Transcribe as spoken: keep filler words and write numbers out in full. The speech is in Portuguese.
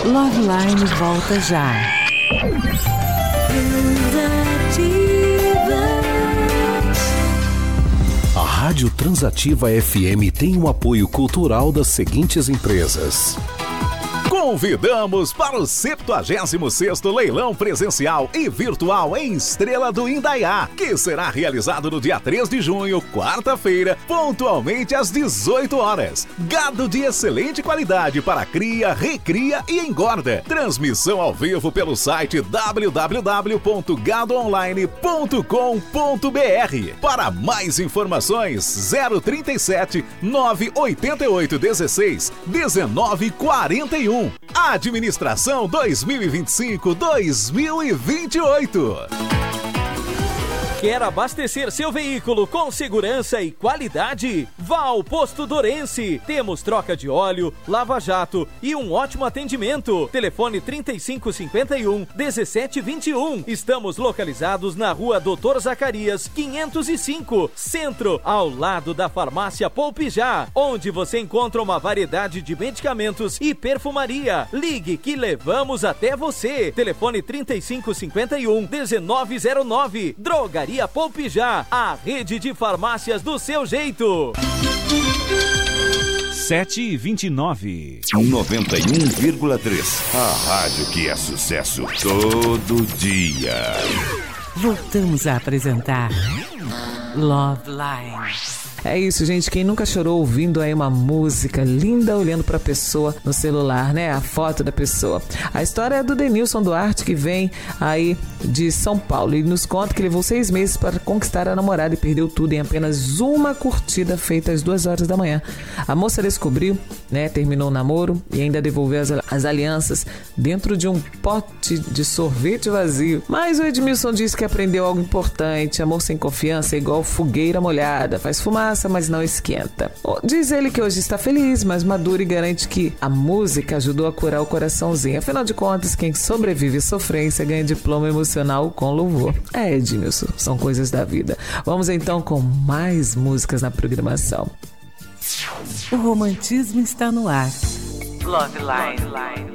Loveline volta já. A Rádio Transativa F M tem um apoio cultural das seguintes empresas. Convidamos para o septuagésimo sexto Leilão Presencial e Virtual em Estrela do Indaiá, que será realizado no dia três de junho, quarta-feira, pontualmente às dezoito horas. Gado de excelente qualidade para cria, recria e engorda. Transmissão ao vivo pelo site w w w ponto gado online ponto com ponto b r. Para mais informações, zero trinta e sete, nove oitenta e oito, dezesseis, dezenove, quarenta e um. Administração dois mil e vinte e cinco, dois mil e vinte e oito. Quer abastecer seu veículo com segurança e qualidade? Vá ao Posto Dorense. Temos troca de óleo, lava-jato e um ótimo atendimento. Telefone trinta e cinco cinquenta e um, dezessete vinte e um. Estamos localizados na rua Doutor Zacarias, quinhentos e cinco, Centro, ao lado da farmácia Poupe Já, onde você encontra uma variedade de medicamentos e perfumaria. Ligue que levamos até você. Telefone trinta e cinco cinquenta e um, dezenove zero nove. Drogaria Poupe Já, a rede de farmácias do seu jeito. sete e vinte e nove. noventa e um vírgula três. A rádio que é sucesso todo dia. Voltamos a apresentar Loveline. É isso, gente. Quem nunca chorou ouvindo aí uma música linda, olhando para a pessoa no celular, né? A foto da pessoa. A história é do Denilson Duarte, que vem aí de São Paulo e nos conta que levou seis meses para conquistar a namorada e perdeu tudo em apenas uma curtida feita às duas horas da manhã. A moça descobriu, né? Terminou o namoro e ainda devolveu as, as alianças dentro de um pote de sorvete vazio. Mas o Edmilson disse que aprendeu algo importante. Amor sem confiança é igual fogueira molhada. Faz fumaça, mas não esquenta. Diz ele que hoje está feliz, mas maduro, e garante que a música ajudou a curar o coraçãozinho. Afinal de contas, quem sobrevive à sofrência ganha diploma emocional com louvor. É, Edmilson, são coisas da vida. Vamos então com mais músicas na programação. O romantismo está no ar. Loveline.